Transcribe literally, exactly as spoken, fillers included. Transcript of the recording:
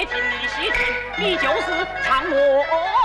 听你细听，你就是唱我。